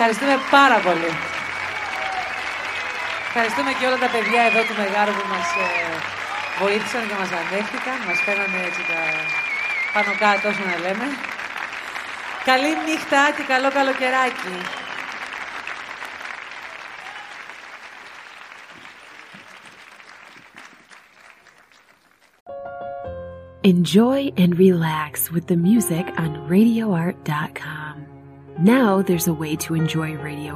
Ευχαριστούμε πάρα πολύ. Ευχαριστούμε και όλα τα παιδιά εδώ του Μεγάρου που μας βοήθησαν και μας ανέχτηκαν. Μας φέρανε έτσι τα πάνω κάτω, όσο να λέμε. Καλή νύχτα και καλό καλοκαιράκι. Enjoy and relax with the music on RadioArt.com. Now there's a way to enjoy radio